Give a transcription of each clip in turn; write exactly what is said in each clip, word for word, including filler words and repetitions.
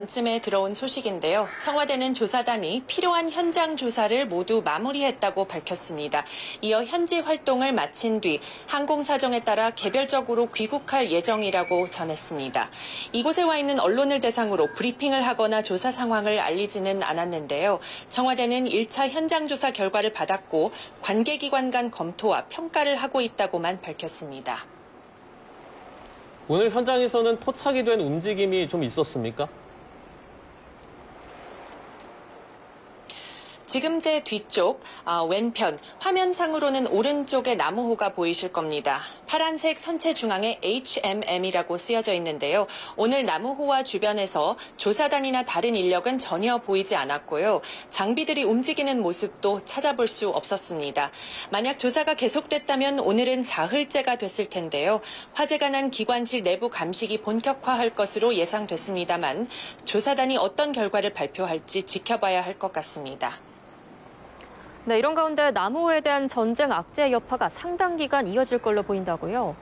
쯤에 들어온 소식인데요. 청와대는 조사단이 필요한 현장 조사를 모두 마무리했다고 밝혔습니다. 이어 현지 활동을 마친 뒤 항공 사정에 따라 개별적으로 귀국할 예정이라고 전했습니다. 이곳에 와 있는 언론을 대상으로 브리핑을 하거나 조사 상황을 알리지는 않았는데요. 청와대는 일 차 현장 조사 결과를 받았고 관계기관 간 검토와 평가를 하고 있다고만 밝혔습니다. 오늘 현장에서는 포착이 된 움직임이 좀 있었습니까? 지금 제 뒤쪽 어, 왼편 화면상으로는 오른쪽에 나무호가 보이실 겁니다. 파란색 선체 중앙에 에이치 엠 엠이라고 쓰여져 있는데요. 오늘 나무호와 주변에서 조사단이나 다른 인력은 전혀 보이지 않았고요. 장비들이 움직이는 모습도 찾아볼 수 없었습니다. 만약 조사가 계속됐다면 오늘은 사흘째가 됐을 텐데요. 화재가 난 기관실 내부 감식이 본격화할 것으로 예상됐습니다만 조사단이 어떤 결과를 발표할지 지켜봐야 할 것 같습니다. 네, 이런 가운데 나무호에 대한 전쟁 악재 여파가 상당 기간 이어질 걸로 보인다고요?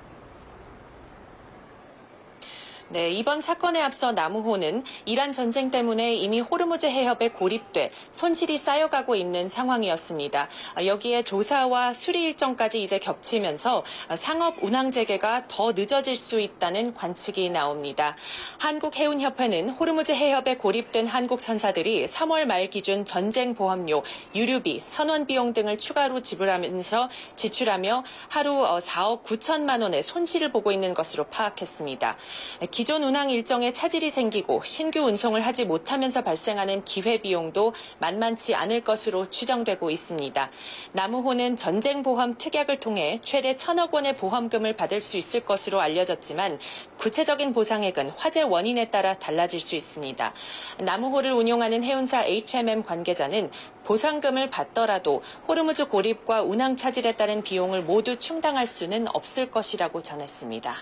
네, 이번 사건에 앞서 나무호는 이란 전쟁 때문에 이미 호르무즈 해협에 고립돼 손실이 쌓여가고 있는 상황이었습니다. 여기에 조사와 수리 일정까지 이제 겹치면서 상업 운항 재개가 더 늦어질 수 있다는 관측이 나옵니다. 한국해운협회는 호르무즈 해협에 고립된 한국 선사들이 삼월 말 기준 전쟁 보험료, 유류비, 선원 비용 등을 추가로 지불하면서 지출하며 하루 사억 구천만 원의 손실을 보고 있는 것으로 파악했습니다. 기존 운항 일정에 차질이 생기고 신규 운송을 하지 못하면서 발생하는 기회비용도 만만치 않을 것으로 추정되고 있습니다. 나무호는 전쟁보험 특약을 통해 최대 천억 원의 보험금을 받을 수 있을 것으로 알려졌지만 구체적인 보상액은 화재 원인에 따라 달라질 수 있습니다. 나무호를 운용하는 해운사 에이치 엠 엠 관계자는 보상금을 받더라도 호르무즈 고립과 운항 차질에 따른 비용을 모두 충당할 수는 없을 것이라고 전했습니다.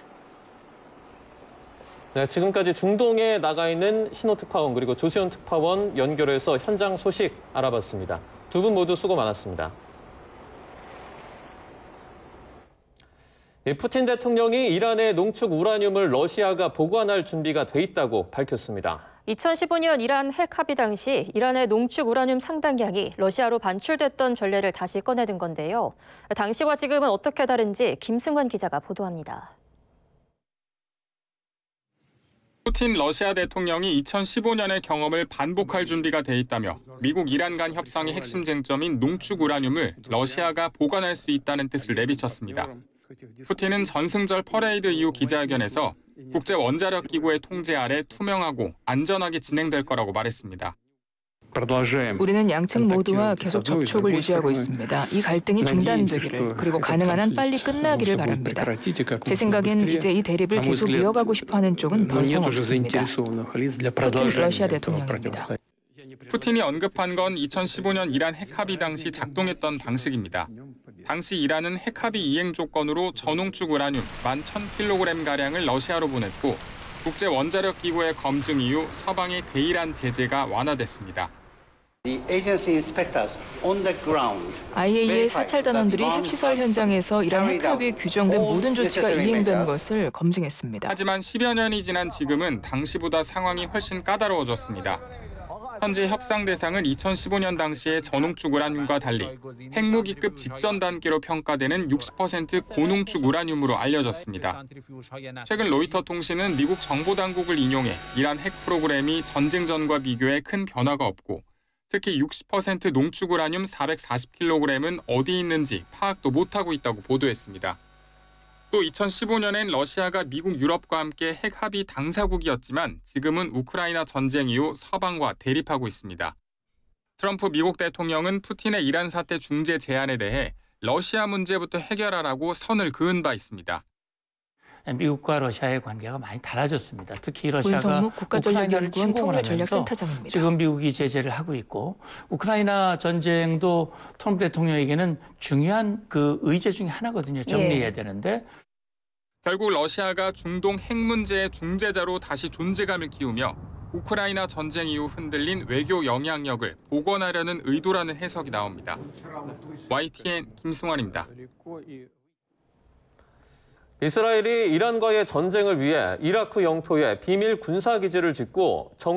네, 지금까지 중동에 나가 있는 신호 특파원 그리고 조세훈 특파원 연결해서 현장 소식 알아봤습니다. 두 분 모두 수고 많았습니다. 푸틴 대통령이 이란의 농축 우라늄을 러시아가 보관할 준비가 돼 있다고 밝혔습니다. 이천십오 년 이란 핵 합의 당시 이란의 농축 우라늄 상당량이 러시아로 반출됐던 전례를 다시 꺼내든 건데요. 당시와 지금은 어떻게 다른지 김승환 기자가 보도합니다. 푸틴 러시아 대통령이 이천십오 년의 경험을 반복할 준비가 돼 있다며 미국 이란 간 협상의 핵심 쟁점인 농축 우라늄을 러시아가 보관할 수 있다는 뜻을 내비쳤습니다. 푸틴은 전승절 퍼레이드 이후 기자회견에서 국제 원자력 기구의 통제 아래 투명하고 안전하게 진행될 거라고 말했습니다. 우리는 양측 모두와 계속 접촉을 유지하고 있습니다. 이 갈등이 중단되기를 그리고 가능한 한 빨리 끝나기를 바랍니다. 제 생각엔 이제 이 대립을 계속 이어가고 싶어하는 쪽은 더 이상 없습니다. 푸틴 러시아 대통령입니다. 푸틴이 언급한 건 이천십오 년 이란 핵 합의 당시 작동했던 방식입니다. 당시 이란은 핵 합의 이행 조건으로 저농축 우라늄 만 천 킬로그램가량을 러시아로 보냈고 국제 원자력 기구의 검증 이후 서방의 대이란 제재가 완화됐습니다. 아이에이이의 사찰단원들이 핵시설 현장에서 이란 핵합의에 규정된 모든 조치가 이행된 것을 검증했습니다. 하지만 십여 년이 지난 지금은 당시보다 상황이 훨씬 까다로워졌습니다. 현재 협상 대상은 이천십오 년 당시의 저농축 우라늄과 달리 핵무기급 직전 단계로 평가되는 육십 퍼센트 고농축 우라늄으로 알려졌습니다. 최근 로이터 통신은 미국 정보당국을 인용해 이란 핵 프로그램이 전쟁 전과 비교해 큰 변화가 없고 특히 육십 퍼센트 농축 우라늄 사백사십 킬로그램은 어디 있는지 파악도 못하고 있다고 보도했습니다. 또 이천십오 년엔 러시아가 미국, 유럽과 함께 핵 합의 당사국이었지만 지금은 우크라이나 전쟁 이후 서방과 대립하고 있습니다. 트럼프 미국 대통령은 푸틴의 이란 사태 중재 제안에 대해 러시아 문제부터 해결하라고 선을 그은 바 있습니다. 미국과 러시아의 관계가 많이 달라졌습니다. 특히 러시아가 우크라이나를 침공을 하면서 지금 미국이 제재를 하고 있고 우크라이나 전쟁도 트럼프 대통령에게는 중요한 그 의제 중에 하나거든요. 정리해야 예. 되는데. 결국 러시아가 중동 핵 문제의 중재자로 다시 존재감을 키우며 우크라이나 전쟁 이후 흔들린 외교 영향력을 복원하려는 의도라는 해석이 나옵니다. 와이티엔 김승환입니다. 이스라엘이 이란과의 전쟁을 위해 이라크 영토에 비밀 군사기지를 짓고 정